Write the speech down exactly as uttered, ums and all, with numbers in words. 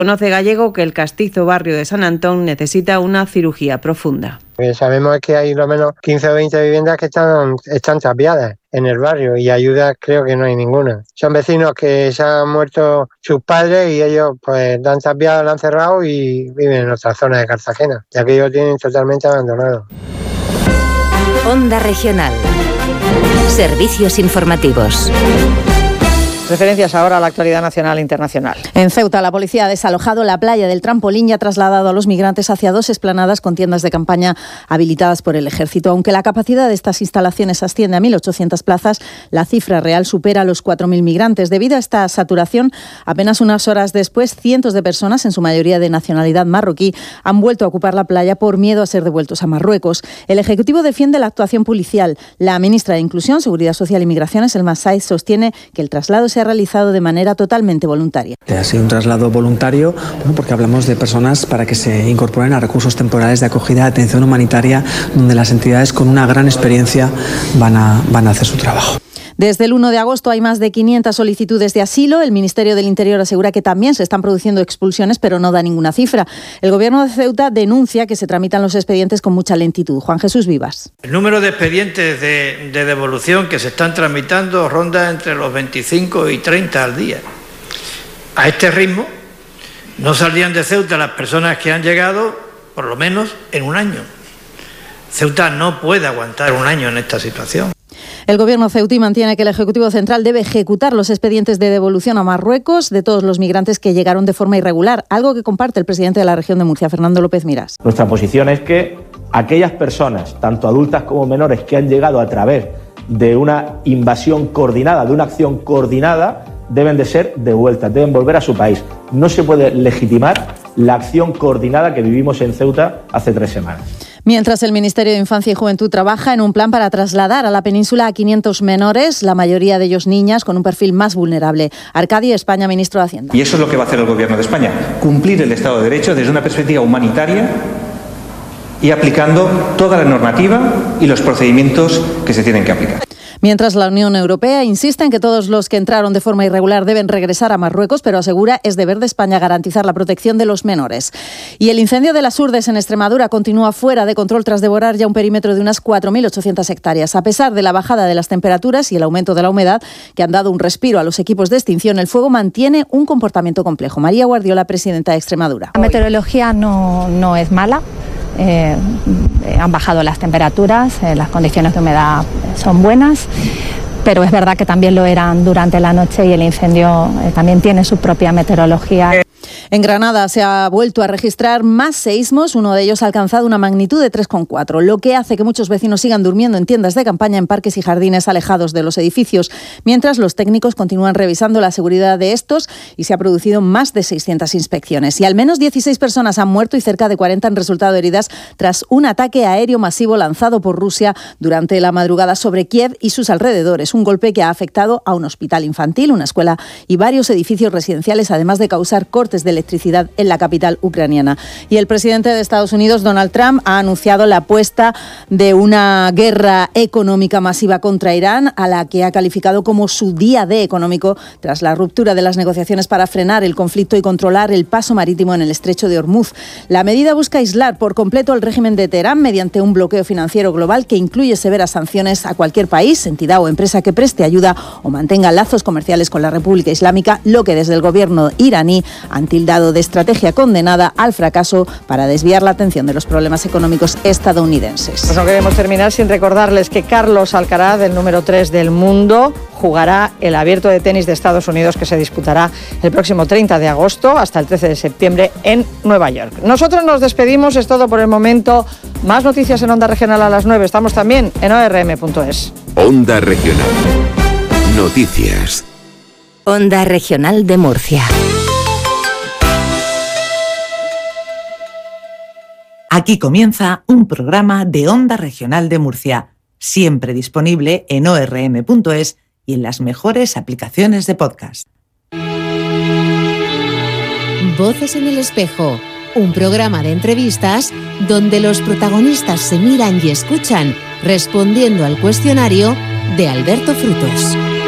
Conoce Gallego que el castizo barrio de San Antón necesita una cirugía profunda. Porque sabemos que hay lo menos quince o veinte viviendas que están, están tapiadas en el barrio y ayuda creo que no hay ninguna. Son vecinos que se han muerto sus padres y ellos pues la han tapiado, la han cerrado y viven en otra zona de Cartagena, ya que ellos tienen totalmente abandonado. Onda Regional. Servicios informativos. Referencias ahora a la actualidad nacional e internacional. En Ceuta, la policía ha desalojado la playa del Trampolín y ha trasladado a los migrantes hacia dos explanadas con tiendas de campaña habilitadas por el ejército. Aunque la capacidad de estas instalaciones asciende a mil ochocientas plazas, la cifra real supera los cuatro mil migrantes. Debido a esta saturación, apenas unas horas después, cientos de personas, en su mayoría de nacionalidad marroquí, han vuelto a ocupar la playa por miedo a ser devueltos a Marruecos. El Ejecutivo defiende la actuación policial. La ministra de Inclusión, Seguridad Social y Migraciones, Elma Saiz, sostiene que el traslado se ha realizado de manera totalmente voluntaria. Ha sido un traslado voluntario, bueno, porque hablamos de personas para que se incorporen a recursos temporales de acogida, de atención humanitaria, donde las entidades con una gran experiencia van a, van a hacer su trabajo. Desde el uno de agosto hay más de quinientas solicitudes de asilo. El Ministerio del Interior asegura que también se están produciendo expulsiones, pero no da ninguna cifra. El Gobierno de Ceuta denuncia que se tramitan los expedientes con mucha lentitud. Juan Jesús Vivas. El número de expedientes de, de devolución que se están tramitando ronda entre los veinticinco y treinta al día. A este ritmo no saldrían de Ceuta las personas que han llegado, por lo menos, en un año. Ceuta no puede aguantar un año en esta situación. El Gobierno ceutí mantiene que el Ejecutivo Central debe ejecutar los expedientes de devolución a Marruecos de todos los migrantes que llegaron de forma irregular, algo que comparte el presidente de la región de Murcia, Fernando López Miras. Nuestra posición es que aquellas personas, tanto adultas como menores, que han llegado a través de una invasión coordinada, de una acción coordinada, deben de ser devueltas, deben volver a su país. No se puede legitimar la acción coordinada que vivimos en Ceuta hace tres semanas. Mientras el Ministerio de Infancia y Juventud trabaja en un plan para trasladar a la península a quinientos menores, la mayoría de ellos niñas, con un perfil más vulnerable. Arcadio España, ministro de Hacienda. Y eso es lo que va a hacer el Gobierno de España, cumplir el Estado de Derecho desde una perspectiva humanitaria y aplicando toda la normativa y los procedimientos que se tienen que aplicar. Mientras la Unión Europea insiste en que todos los que entraron de forma irregular deben regresar a Marruecos, pero asegura es deber de España garantizar la protección de los menores. Y el incendio de las Urdes en Extremadura continúa fuera de control tras devorar ya un perímetro de unas cuatro mil ochocientas hectáreas. A pesar de la bajada de las temperaturas y el aumento de la humedad, que han dado un respiro a los equipos de extinción, el fuego mantiene un comportamiento complejo. María Guardiola, presidenta de Extremadura. La meteorología no, no es mala. Eh, han bajado las temperaturas, eh, las condiciones de humedad son buenas, pero es verdad que también lo eran durante la noche y el incendio eh, también tiene su propia meteorología. En Granada se ha vuelto a registrar más seísmos, uno de ellos ha alcanzado una magnitud de tres coma cuatro, lo que hace que muchos vecinos sigan durmiendo en tiendas de campaña en parques y jardines alejados de los edificios, mientras los técnicos continúan revisando la seguridad de estos y se ha producido más de seiscientas inspecciones. Y al menos dieciséis personas han muerto y cerca de cuarenta han resultado heridas tras un ataque aéreo masivo lanzado por Rusia durante la madrugada sobre Kiev y sus alrededores, un golpe que ha afectado a un hospital infantil, una escuela y varios edificios residenciales, además de causar cortes de electricidad en la capital ucraniana. Y el presidente de Estados Unidos, Donald Trump, ha anunciado la apuesta de una guerra económica masiva contra Irán, a la que ha calificado como su día D económico tras la ruptura de las negociaciones para frenar el conflicto y controlar el paso marítimo en el estrecho de Hormuz. La medida busca aislar por completo el régimen de Teherán mediante un bloqueo financiero global que incluye severas sanciones a cualquier país, entidad o empresa que preste ayuda o mantenga lazos comerciales con la República Islámica, lo que desde el gobierno iraní han tildado de estrategia condenada al fracaso para desviar la atención de los problemas económicos estadounidenses. Pues no queremos terminar sin recordarles que Carlos Alcaraz, el número tres del mundo, jugará el Abierto de Tenis de Estados Unidos que se disputará el próximo treinta de agosto hasta el trece de septiembre en Nueva York. Nosotros nos despedimos, es todo por el momento. Más noticias en Onda Regional a las nueve. Estamos también en o r m punto es. Onda Regional. Noticias. Onda Regional de Murcia. Aquí comienza un programa de Onda Regional de Murcia, siempre disponible en o r m punto es y en las mejores aplicaciones de podcast. Voces en el espejo, un programa de entrevistas donde los protagonistas se miran y escuchan respondiendo al cuestionario de Alberto Frutos.